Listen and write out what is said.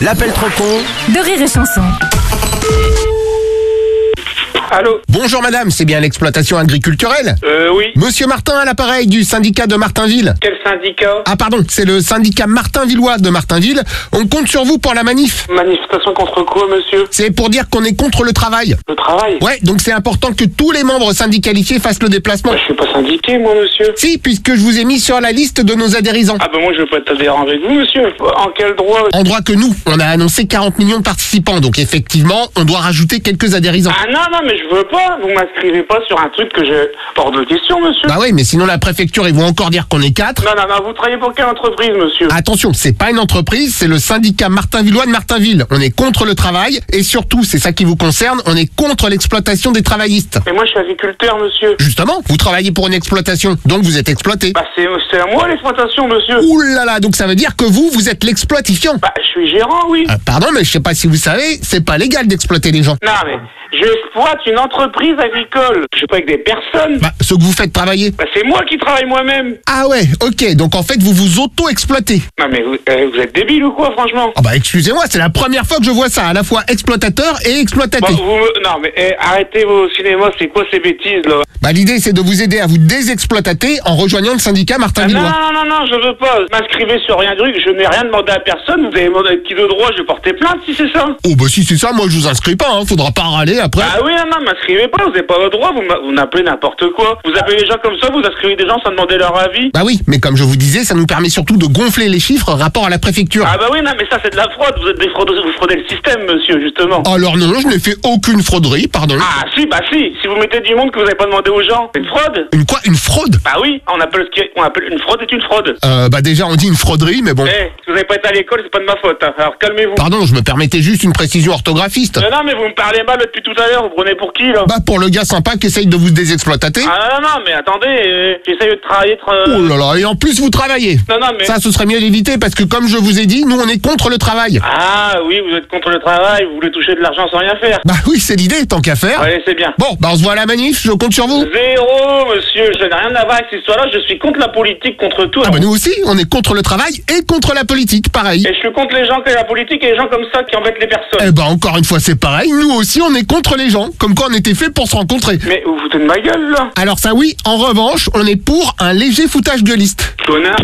L'appel trop con de Rire et Chanson. Allô? Bonjour madame, c'est bien l'exploitation agriculturelle? Oui. Monsieur Martin à l'appareil du syndicat de Martinville. Quel syndicat? Ah pardon, c'est le syndicat martinvillois de Martinville. On compte sur vous pour la manif. Manifestation contre quoi, monsieur? C'est pour dire qu'on est contre le travail. Le travail? Ouais, donc c'est important que tous les membres syndicalifiés fassent le déplacement. Je suis pas syndiqué, moi, monsieur. Si, puisque je vous ai mis sur la liste de nos adhérents. Ah moi, je veux pas être adhérent avec vous, monsieur. En quel droit? En droit que nous, on a annoncé 40 millions de participants, donc effectivement, on doit rajouter quelques adhérents. Ah non, mais je veux pas. Vous m'inscrivez pas sur un truc que j'ai hors de question, monsieur. Bah oui, mais sinon la préfecture, ils vont encore dire qu'on est 4. Non, vous travaillez pour quelle entreprise, monsieur? Attention, c'est pas une entreprise, c'est le syndicat martinvillois de Martinville. On est contre le travail et surtout, c'est ça qui vous concerne, on est contre l'exploitation des travaillistes. Mais moi, je suis agriculteur, monsieur. Justement, vous travaillez pour une exploitation, donc vous êtes exploité. Bah, c'est à moi l'exploitation, monsieur. Ouh là là, donc ça veut dire que vous êtes l'exploitifiant. Bah, je suis gérant, oui. Pardon, mais je sais pas si vous savez, c'est pas légal d'exploiter les gens. Non, mais je exploite une entreprise agricole. Je suis pas avec des personnes. Bah, ceux que vous faites travailler. Bah, c'est moi qui travaille moi-même. Ah ouais, ok, donc en fait, vous vous auto-exploitez. Non, mais vous êtes débile ou quoi, franchement? Ah bah excusez-moi, c'est la première fois que je vois ça, à la fois exploitateur et exploitaté. Bon, non, mais arrêtez vos cinémas, c'est quoi ces bêtises, là? Bah l'idée, c'est de vous aider à vous désexploiter en rejoignant le syndicat Martinvillois. Non, je veux pas. M'inscrivez sur rien du tout, je n'ai rien demandé à personne. Vous avez demandé avec qui de droit, je vais porter plainte si c'est ça. Oh bah si c'est ça, moi je vous inscris pas, hein. Faudra pas râler après. Ah oui, non, m'inscrivez pas, vous n'avez pas le droit, vous m'appelez n'importe quoi. Vous appelez les gens comme ça, vous inscrivez des gens sans demander leur avis. Bah oui, mais comme je vous disais, ça nous permet surtout de gonfler les chiffres rapport à la préfecture. Ah bah oui, non, mais ça c'est de la fraude, vous êtes des fraudeurs, vous fraudez le système, monsieur, justement. Alors non, je n'ai fait aucune frauderie, pardon. Ah si, si vous mettez du monde que vous n'avez pas demandé aux gens, c'est une fraude. Une quoi? Une fraude? Bah oui, on appelle une fraude est une fraude. Bah déjà on dit une frauderie, mais bon. Si vous n'avez pas été à l'école, c'est pas de ma faute, hein. Alors calmez-vous. Pardon, je me permettais juste une précision orthographiste. Non, mais vous me parlez mal depuis tout à l'heure, vous prenez pour qui, là? Bah pour le gars sympa qui essaye de vous désexploiter. Ah non, mais attendez, j'essaye de travailler... Oh là là, et en plus vous travaillez. Non, mais... Ça, ce serait mieux d'éviter parce que comme je vous ai dit, nous on est contre le travail. Ah oui, vous êtes contre le travail, vous voulez toucher de l'argent sans rien faire. Bah oui, c'est l'idée, tant qu'à faire. Ouais, c'est bien. Bon, bah on se voit à la manif, je compte sur vous. Zéro, monsieur, je n'ai rien à voir avec cette histoire-là, je suis contre la politique, contre tout. Ah bah nous aussi, on est contre le travail et contre la politique, pareil. Et je suis contre les gens qui la politique et les gens comme ça qui embêtent les personnes. Eh bah encore une fois c'est pareil, nous aussi on est contre les gens, comme quoi on était fait pour se rencontrer. Mais vous foutez de ma gueule, là. Alors ça oui, en revanche, on est pour un léger foutage de liste. Connard.